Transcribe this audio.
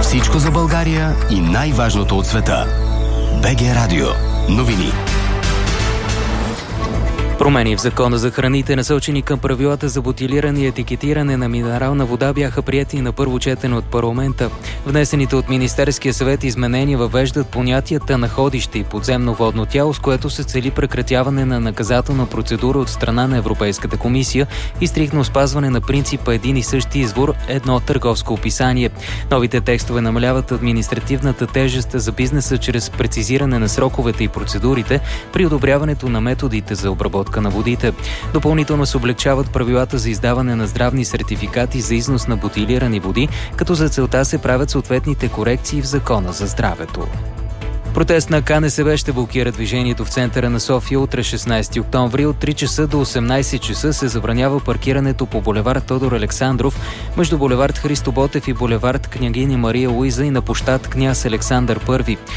Всичко за България и най-важното от света. БГ Радио. Новини. Промени в Закона за храните, насочени към правилата за бутилиране и етикетиране на минерална вода, бяха приети на първо четене от парламента. Внесените от Министерския съвет изменения въвеждат понятията находище и подземно водно тяло, с което се цели прекратяване на наказателна процедура от страна на Европейската комисия и стриктно спазване на принципа един и същи извор, едно търговско описание. Новите текстове намаляват административната тежест за бизнеса чрез прецизиране на сроковете и процедурите при одобряването на методите за обработка на водите. Допълнително се облегчават правилата за издаване на здравни сертификати за износ на бутилирани води, като за целта се правят съответните корекции в Закона за здравето. Протест на КНСБ ще блокира движението в центъра на София утре 16 октомври. От 3 часа до 18 часа се забранява паркирането по булевард Тодор Александров, между булевард Христо Ботев и булевард Княгиня Мария Луиза и на площад Княз Александър I.